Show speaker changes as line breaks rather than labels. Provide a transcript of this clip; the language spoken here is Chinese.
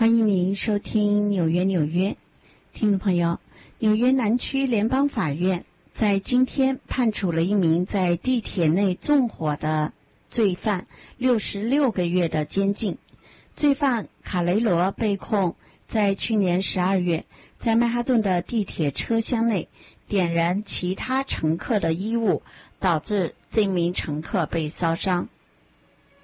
欢迎您收听纽约。听众朋友，纽约南区联邦法院在今天判处了一名在地铁内纵火的罪犯66个月的监禁。罪犯卡雷罗被控在去年12月在曼哈顿的地铁车厢内点燃其他乘客的衣物，导致这名乘客被烧伤。